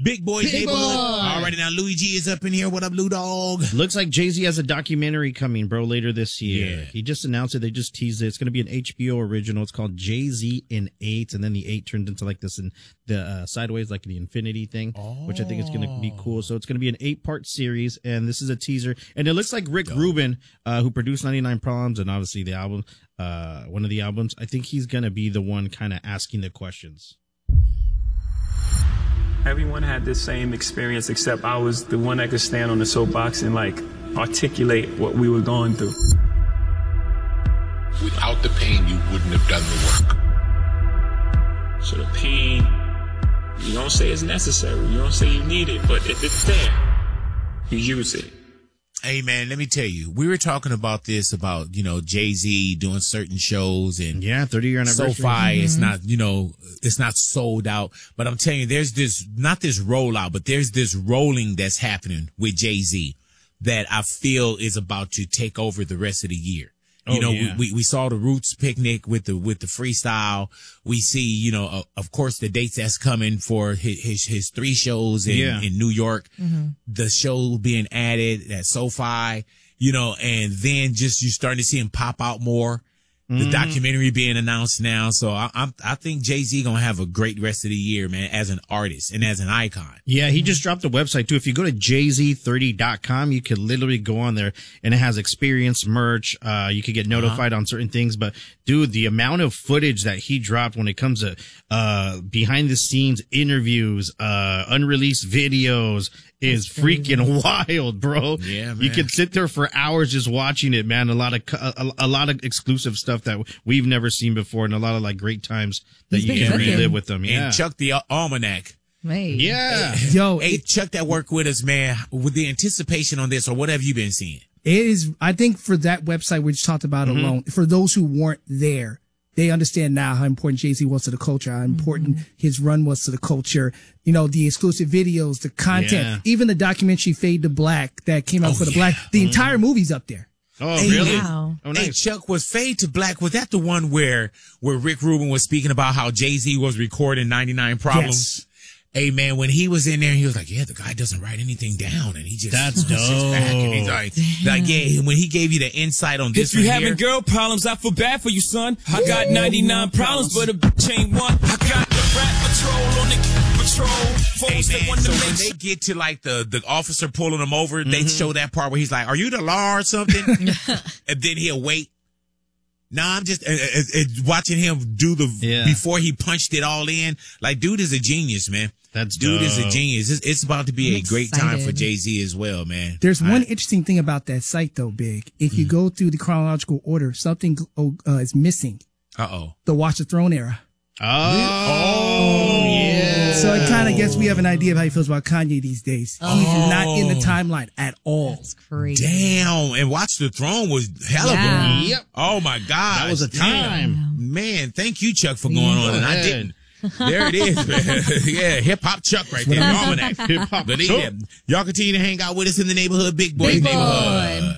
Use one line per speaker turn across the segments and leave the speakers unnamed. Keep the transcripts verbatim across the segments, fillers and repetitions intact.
Big Boys
Big
Neighborhood.
Boy.
All right, now Louis G is up in here. What up, Lou Dog?
Looks like Jay-Z has a documentary coming, bro, later this year.
Yeah.
He just announced it. They just teased it. It's going to be an H B O original. It's called Jay-Z in Eight, and then the eight turned into like this in the uh, sideways, like the infinity thing, oh. which I think is going to be cool. So it's going to be an eight-part series, and this is a teaser. And it looks like Rick Go. Rubin, uh, who produced ninety-nine Problems and obviously the album, uh, one of the albums, I think he's going to be the one kind of asking the questions.
Everyone had this same experience, except I was the one that could stand on the soapbox and like articulate what we were going through.
Without the pain, you wouldn't have done the work.
So the pain, you don't say it's necessary, you don't say you need it, but if it's there, you use it.
Hey, man, let me tell you, we were talking about this, about, you know, Jay-Z doing certain shows and
yeah, thirty year anniversary.
SoFi,
mm-hmm.
it's not, you know, it's not sold out. But I'm telling you, there's this, not this rollout, but there's this rolling that's happening with Jay-Z that I feel is about to take over the rest of the year. You
oh,
know,
yeah.
we, we saw the Roots picnic with the, with the freestyle. We see, you know, uh, of course, the dates that's coming for his, his, his three shows in,
yeah.
in New York,
mm-hmm.
the show being added at SoFi, you know, and then just you starting to see him pop out more. The
mm-hmm.
documentary being announced now. So I, I, I think Jay-Z gonna have a great rest of the year, man, as an artist and as an icon.
Yeah, he just dropped a website too. If you go to jay z thirty dot com, you could literally go on there and it has experience merch. Uh, you could get notified uh-huh. on certain things, but dude, the amount of footage that he dropped when it comes to, uh, behind the scenes interviews, uh, unreleased videos is freaking wild, bro.
Yeah, man.
You could sit there for hours just watching it, man. A lot of, a, a lot of exclusive stuff that we've never seen before and a lot of like great times that
He's
you
been
can
cooking.
relive with them. Yeah.
And Chuck the Almanac.
Hey.
Yeah.
Yo,
Hey,
it,
Chuck that worked with us, man, with the anticipation on this, or what have you been seeing?
it is, I think for that website we just talked about mm-hmm. alone, for those who weren't there, they understand now how important Jay-Z was to the culture, how important mm-hmm. his run was to the culture. You know, the exclusive videos, the content,
Yeah.
even the documentary Fade to Black that came out
Oh,
for the
yeah.
Black. The
Mm-hmm.
entire movie's up there.
Oh,
Hey,
really?
Wow.
Oh,
Hey,
nice.
Chuck, was Fade to Black, was that the one where, where Rick Rubin was speaking about how Jay-Z was recording ninety-nine Problems?
Yes.
Hey, man, when he was in there, he was like, yeah, the guy doesn't write anything down. And he just
That's
sits back and he's
dope.
like, like, yeah, when he gave you the insight on this
If you
one
having
here,
girl problems, I feel bad for you, son. I got ninety-nine problems, but a bitch ain't one. I got the rap patrol on the patrol.
hey,
Folks that
man,
want
so
to
when
make
they get to like the, the officer pulling him over, they show that part where he's like, are you the law or something? And then he'll wait. Nah, I'm just uh, uh, uh, watching him do the,
Yeah.
before he punched it all in. Like, dude is a genius, man.
That's
Dude is a
dope.
genius. It's, it's about to be
I'm
a great time for
excited.
Jay-Z as well, man.
There's
I-
one interesting thing about that site though, Big. If you go through the chronological order, something uh, is missing.
Uh-oh.
The Watch the Throne era.
Oh, yeah.
So I kind of guess we have an idea of how he feels about Kanye these days.
Oh.
He's not in the timeline at all.
That's crazy.
Damn. And Watch the Throne was hell of
Yeah.
a.
Yep.
Oh, my God.
That was a time.
Man, thank you, Chuck, for going on. And I
ahead.
didn't. There it is, man. Yeah, hip hop Chuck right there. Almanac.
Hip hop
But
Chuck.
yeah, y'all continue to hang out with us in the neighborhood, Big Boys
Big Boy.
Neighborhood.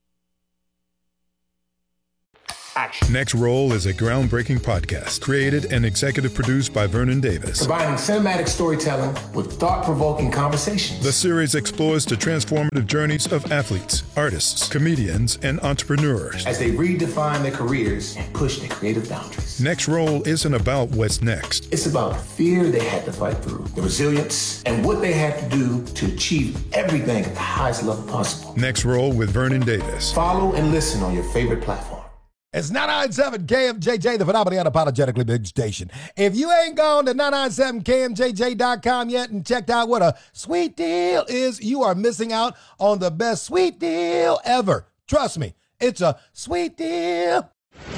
Next Roll is a groundbreaking podcast created and executive produced by Vernon Davis.
Combining cinematic storytelling with thought-provoking conversations.
The series explores the transformative journeys of athletes, artists, comedians, and entrepreneurs.
As they redefine their careers and push their creative boundaries.
Next Roll isn't about what's next.
It's about the fear they had to fight through, the resilience, and what they had to do to achieve everything at the highest level possible.
Next Roll with Vernon Davis.
Follow and listen on your favorite platform.
It's nine ninety-seven K M J J, the phenomenally unapologetically big station. If you ain't gone to nine ninety-seven K M J J dot com yet and checked out what a sweet deal is, you are missing out on the best sweet deal ever. Trust me, it's a sweet deal.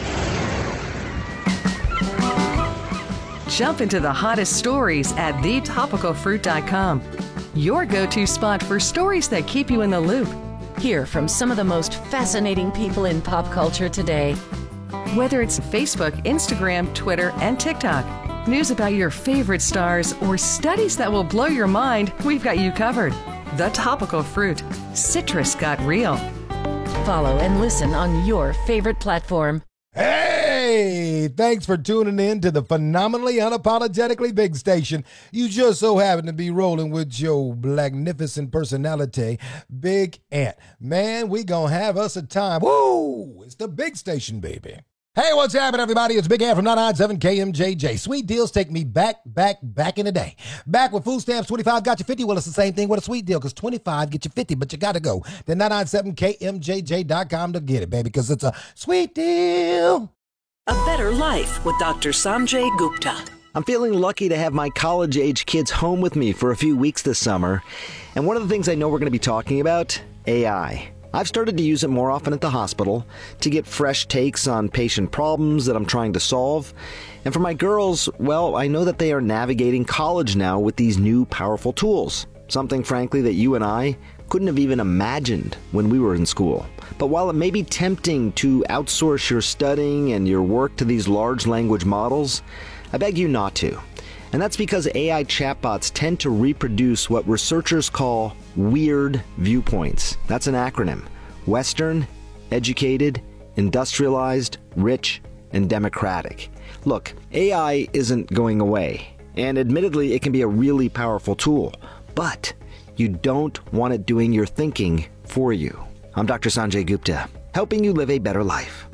Jump into the hottest stories at the topical fruit dot com. Your go-to spot for stories that keep you in the loop.
Hear from some of the most fascinating people in pop culture today.
Whether it's Facebook, Instagram, Twitter, and TikTok, news about your favorite stars, or studies that will blow your mind, we've got you covered. The Topical Fruit. Citrus got real.
Follow and listen on your favorite platform.
Hey, Hey, thanks for tuning in to the phenomenally unapologetically big station. You just so happen to be rolling with your magnificent personality, Big Ant. Man, we gonna have us a time. Woo! It's the big station, baby. Hey, what's happening, everybody? It's Big Ant from nine nine seven K M J J. Sweet deals take me back, back, back in the day. Back with food stamps, twenty-five got you fifty. Well, it's the same thing with a sweet deal, because twenty-five get you fifty, but you got to go to nine nine seven K M J J dot com to get it, baby, because it's a sweet deal.
A better life with Doctor Sanjay Gupta.
I'm feeling lucky to have my college-age kids home with me for a few weeks this summer. And one of the things I know we're going to be talking about, A I. I've started to use it more often at the hospital to get fresh takes on patient problems that I'm trying to solve. And for my girls, well, I know that they are navigating college now with these new powerful tools. Something, frankly, that you and I couldn't have even imagined when we were in school. But while it may be tempting to outsource your studying and your work to these large language models, I beg you not to. And that's because A I chatbots tend to reproduce what researchers call weird viewpoints. That's an acronym. Western, educated, industrialized, rich, and democratic. Look, A I isn't going away. And admittedly, it can be a really powerful tool. But you don't want it doing your thinking for you. I'm Doctor Sanjay Gupta, helping you live a better life.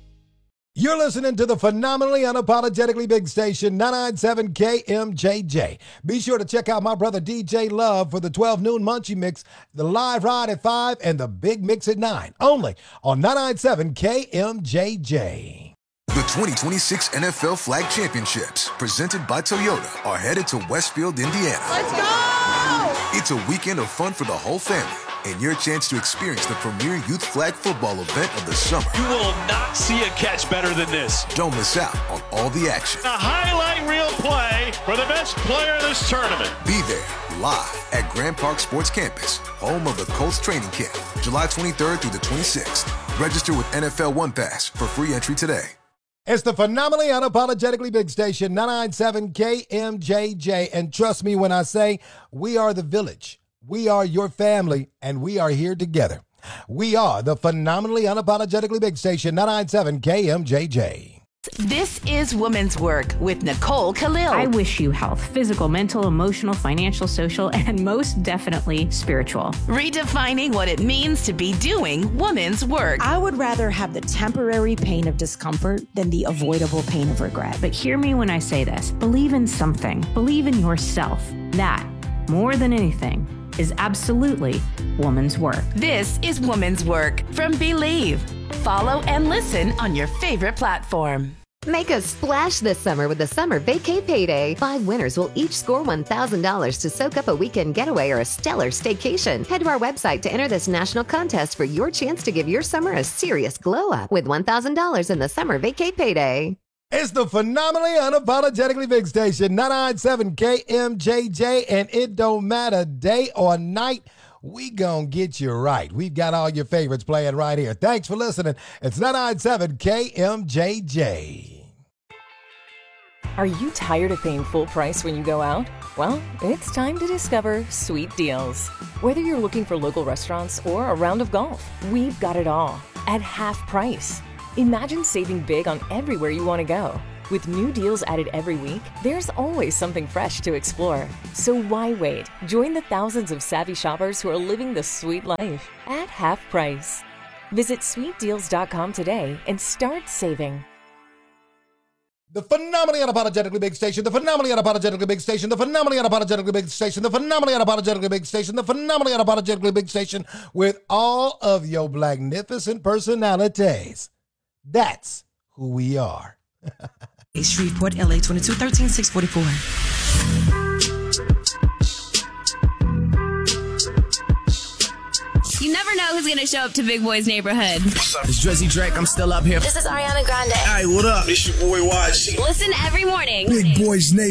You're listening to the phenomenally unapologetically big station, nine nine seven K M J J. Be sure to check out my brother D J Love for the twelve noon Munchie Mix, the live ride at five, and the big mix at nine. Only on nine nine seven K M J J.
The twenty twenty-six N F L Flag Championships, presented by Toyota, are headed to Westfield, Indiana.
Let's go!
It's a weekend of fun for the whole family, and your chance to experience the premier youth flag football event of the summer.
You will not see a catch better than this.
Don't miss out on all the action.
A highlight reel play for the best player in this tournament.
Be there live at Grand Park Sports Campus, home of the Colts training camp, July twenty-third through the twenty-sixth. Register with N F L One Pass for free entry today.
It's the phenomenally unapologetically big station, nine nine seven K M J J. And trust me when I say we are the village. We are your family, and we are here together. We are the phenomenally unapologetically big station, nine nine seven K M J J.
This is Women's Work with Nicole Khalil.
I wish you health, physical, mental, emotional, financial, social, and most definitely spiritual.
Redefining what it means to be doing women's work.
I would rather have the temporary pain of discomfort than the avoidable pain of regret.
But hear me when I say this. Believe in something. Believe in yourself. That, more than anything, is absolutely woman's work.
This is Woman's Work from Believe. Follow and listen on your favorite platform.
Make a splash this summer with the Summer Vacay Payday. Five winners will each score one thousand dollars to soak up a weekend getaway or a stellar staycation. Head to our website to enter this national contest for your chance to give your summer a serious glow up with one thousand dollars in the Summer Vacay Payday.
It's the phenomenally unapologetically big station, nine nine seven K M J J, and it don't matter day or night. We gonna get you right. We've got all your favorites playing right here. Thanks for listening. It's nine nine seven K M J J.
Are you tired of paying full price when you go out? Well, it's time to discover Sweet Deals. Whether you're looking for local restaurants or a round of golf, we've got it all at half price. Imagine saving big on everywhere you want to go. With new deals added every week, there's always something fresh to explore. So why wait? Join the thousands of savvy shoppers who are living the sweet life at half price. Visit sweet deals dot com today and start saving.
The phenomenally unapologetically big station, the phenomenally unapologetically big station, the phenomenally unapologetically big station, the phenomenally unapologetically big station, the phenomenally unapologetically big station with all of your magnificent personalities. That's who we are.
Shreveport, L A, twenty-two thirteen, six forty-four.
You never know who's going to show up to Big Boy's neighborhood.
What's up? It's Drizzy Drake. I'm still up here.
This is Ariana Grande.
Hey, what up? It's your boy Y G.
Listen every morning.
Big Boy's neighborhood.